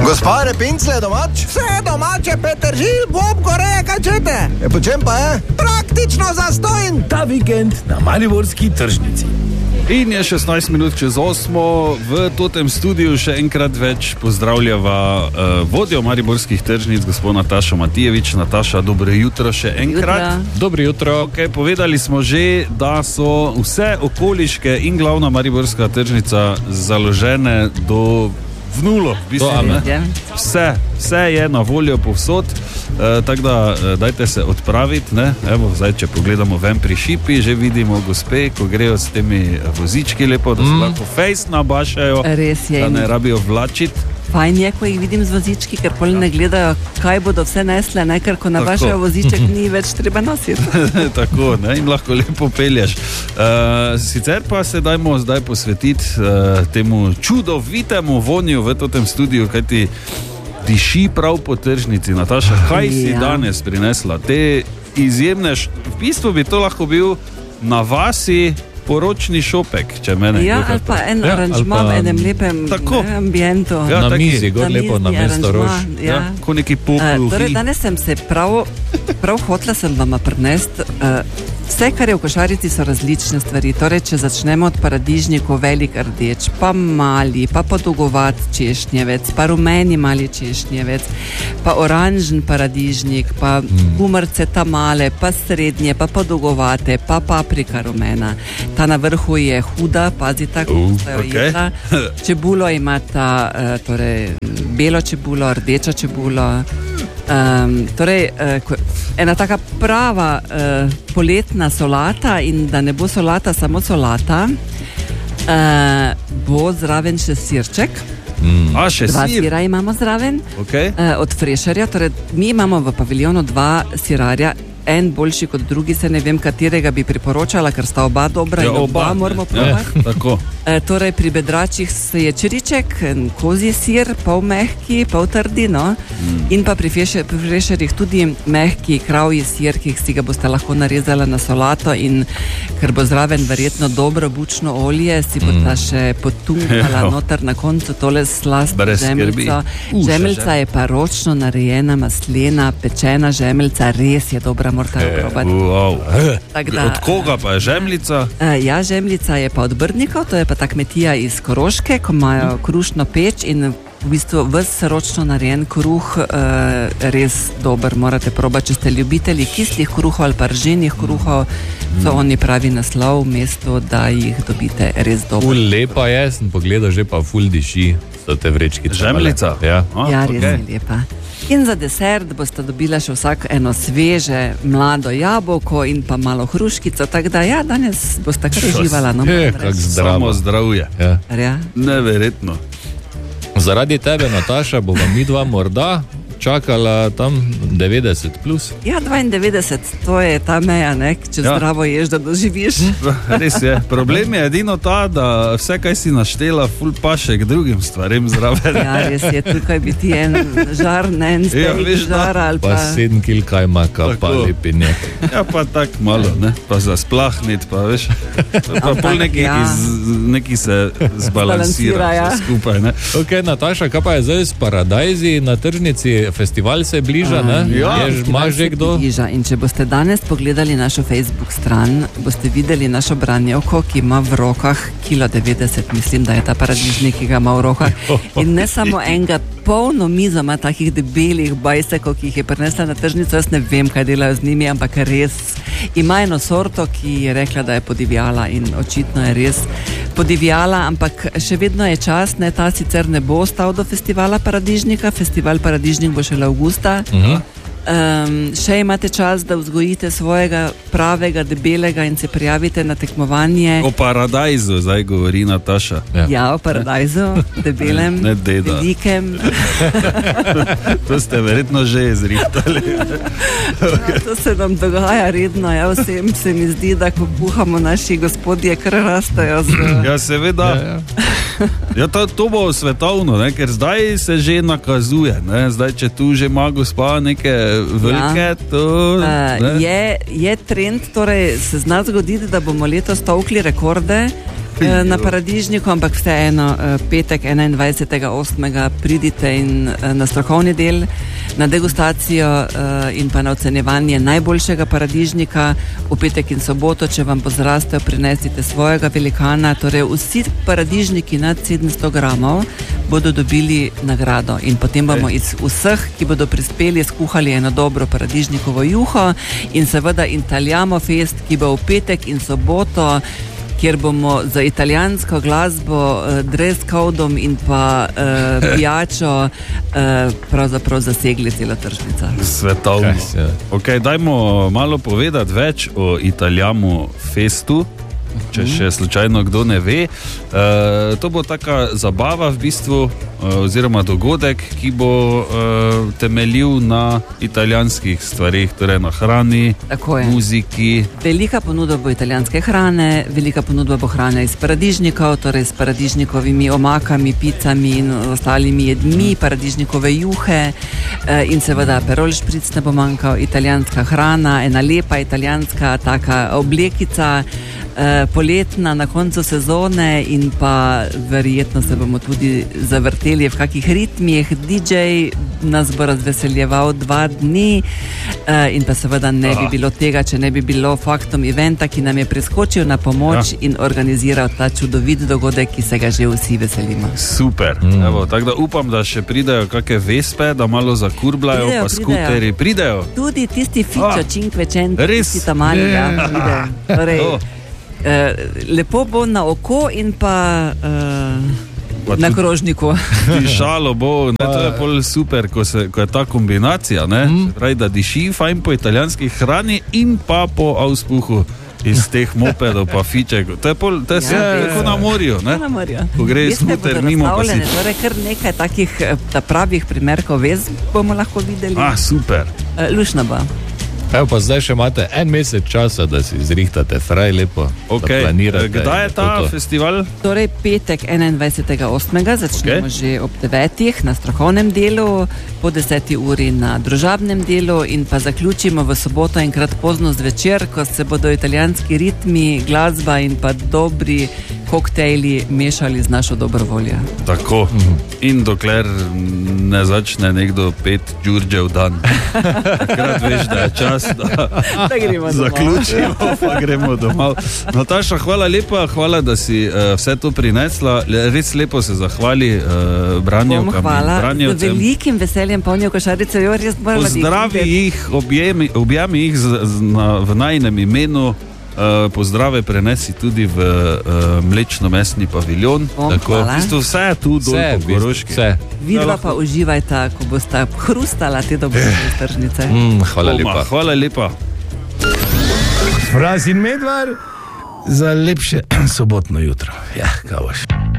Gospa Repincle, domač? Vse domače, Petržil, bob gore, kaj čete? Po čem pa je? Praktično zastojn. Ta vikend na mariborski tržnici. In je 16 minut čez 8. V totem studiu še enkrat več pozdravljava vodjo mariborskih tržnic, gospod Natašo Matijevič. Nataša, dobro jutro še enkrat. Dobro jutro. Okay, povedali smo že, da so vse okoliške in glavna mariborska tržnica založene do v nulo, v bistvu, vse je na voljo povsod, tako da dajte se odpraviti, ne? Evo, zdaj, če pogledamo ven pri šipi, že vidimo gospe, ko grejo s temi vozički lepo, da se lahko fejs nabašajo, da ne rabijo vlačiti. Fajn je, ko jih vidim z vozički, ker pol ne gledajo, kaj bodo vse nesle, ne? Ker ko nabašajo voziček, ni več treba nositi. Tako, ne? In lahko lepo pelješ. Sicer pa se dajmo zdaj posvetiti temu čudovitemu vonju v totem studiu, kaj ti diši prav po tržnici. Nataša, kaj si danes prinesla? Te izjemne, v bistvu bi to lahko bil na vasi poročni šopek, če mene ali pa en aranžma v enem lepem ambientu. Na mizi, gor lepo na mesto rož. Ko neki popluhi. Torej, danes sem se prav hotla sem vama prinesti. Vse, kar je v košarici, so različne stvari. Torej, če začnemo od paradižnikov, velik rdeč, pa mali, pa podolgovat češnjevec, pa rumeni mali češnjevec, pa oranžen paradižnik, pa kumrce tamale, pa srednje, pa podolgovate, pa paprika rumena. Ta na vrhu je huda, pazi tako, da jo jedla. Čebulo imata, torej belo čebulo, rdečo čebulo. Ena taka prava poletna solata, in da ne bo solata samo solata, bo zraven še sirček. Dva sira imamo zraven, od Frešerja. Torej, mi imamo v paviljonu 2 sirarja, en boljši kot drugi, se ne vem, katerega bi priporočala, ker sta oba dobra in oba moramo probati. Torej, pri bedračih je čiriček, kozji sir, pol mehki, pol trdi, no? In pa pri Frešerjih tudi mehki kravji sir, ki si ga boste lahko narezala na solato, in ker bo zraven verjetno dobro bučno olje, si bosta še potunkala noter na koncu tole slast žemljico. Žemljica je pa ročno narejena, maslena, pečena žemljica, res je dobra, morate jo probati. Od koga pa je žemljica? Ja, žemljica je pa od Brnikov, to je pa ta kmetija iz Koroške, ko imajo krušno peč, in v bistvu ves ročno narejen kruh, res dober, morate probati, če ste ljubitelji kislih kruhov ali pa rženih kruhov, so oni pravi naslov v mestu, da jih dobite res dobro. Ful lepa je, sem pogledal, že pa ful diši, so te vrečki. Žemljica? Ja, res je lepa. In za desert boste dobila še vsak eno sveže mlado jabolko in pa malo hruškico, tako da danes boste kar uživala. Samo zdravje. Neverjetno. Zaradi tebe, Nataša, bova midva morda čakala tam 90 plus. Ja, 92, to je ta meja, ne? Če zdravo ješ, da doživiš. Res je. Problem je edino ta, da vse, kaj si naštela, ful paše k drugim stvarem zraven. Ja, res je, tukaj bi ti en žar, ne en steak žar ali pa... Pa 7 kil kajmaka, pa lepinje. Ja, pa tak malo, ne? Pa zasplahnit, pa veš. Pa pol neki se zbalansira skupaj, ne? Ok, Nataša, kaj pa je zdaj s paradajzi na tržnici? Festival se bliža, ne? Imaš že kdo? In če boste danes pogledali našo Facebook stran, boste videli našo branjevko, ki ima v rokah 1,90 kg, mislim, da je ta paradižnik, ki ga ima v rokah. In ne samo enega, polno mizo ima takih debelih bajsekov, ki jih je prinesla na tržnico. Jaz ne vem, kaj delajo z njimi, ampak res ima eno sorto, ki je rekla, da je podivjala, in očitno je res podivjala, ampak še vedno je čas, ne, ta sicer ne bo ostal do festivala paradižnika, festival paradižnik bo šele avgusta. Še imate čas, da vzgojite svojega pravega, debelega in se prijavite na tekmovanje. O paradajzu zdaj govori Nataša. Ja, o paradajzu, debelem, velikem. To ste verjetno že izrihtali. To se nam dogaja redno, ja, vsem se mi zdi, da ko kuhamo, naši gospodje kar rastajo. Ja, seveda. Ja, to bo svetovno, ne? Ker zdaj se že nakazuje, ne? Zdaj, če tu že ima gospa neke velike, to... Je trend, torej se zna zgoditi, da bomo letos tolkli rekorde, Na paradižniku, ampak vseeno, petek 21.8. pridite in na strokovni del, na degustacijo in pa na ocenjevanje najboljšega paradižnika. V petek in soboto, če vam bo zrastel, prinesite svojega velikana. Torej vsi paradižniki nad 700 gramov bodo dobili nagrado in potem bomo iz vseh, ki bodo prispeli, skuhali eno dobro paradižnikovo juho in seveda Italijamo fest, ki bo v petek in soboto, kjer bomo za italijansko glasbo, dress codom in pa pijačo pravzaprav zasegli celo tržnico. Svetovno. Okay, dajmo malo povedati več o Italijamu festu, če še slučajno kdo ne ve. To bo taka zabava v bistvu, oziroma dogodek, ki bo temeljil na italijanskih stvarih, torej na hrani, muziki. Velika ponudba bo italijanske hrane, velika ponudba bo hrane iz paradižnikov, torej s paradižnikovimi omakami, picami in ostalimi jedmi, paradižnikove juhe in seveda Aperol špric ne bo manjkal, italijanska hrana, ena lepa italijanska taka oblekica, poletna na koncu sezone in pa verjetno se bomo tudi zavrteli v kakih ritmih. DJ nas bo razveseljeval 2 dni in pa seveda ne bi bilo tega, če ne bi bilo Faktum eventa, ki nam je priskočil na pomoč in organiziral ta čudovit dogodek, ki se ga že vsi veselimo. Super. Evo, tako da upam, da še pridejo kakve vespe, da malo zakurbljajo, pa skuteri pridejo. Tudi tisti Fičo, Cinquecento, tisti tamali, pridejo. Torej, lepo bo na oko in pa na krožniku. Dišalo bo, ne, to je pol super, ko je ta kombinacija, ne, pravi, da diši fajn po italijanski hrani in pa po auspuhu iz teh mopedov pa fiček. To je vse tako na morju, ne? Na morju. Ko gre smuter mimo pa si... Torej, kar nekaj takih pravih primerkov vez bomo lahko videli. Super. Lušno bo. Evo pa zdaj še imate 1 mesec časa, da si izrihtate fraj lepo, da planirate. Kdaj je ta festival? Torej petek 21.8. začnemo že ob 9. na strokovnem delu, po 10. uri na družabnem delu in pa zaključimo v soboto enkrat pozno zvečer, ko se bodo italijanski ritmi, glasba in pa dobri koktejli mešali z našo dobro voljo. Tako. In dokler ne začne nekdo 5 džurdžev dan. Takrat veš, da je čas, da zaključimo, pa gremo domov. Nataša, hvala lepa, hvala, da si vse to prinesla. Res lepo se zahvali branjevkam in branjevcem. Z velikim veseljem polnijo košarice. Pozdravi jih, objami jih v najinem imenu. Pozdrave prenesi tudi v mlečno-mesni paviljon. Tako, vse je tu dol po Koroški. Vidva pa uživajta, ko bosta hrustala te dobre tržnice. Hvala lepa. Hvala lepa. Fraz in Medvar za lepše sobotno jutro. Ja, kao boš.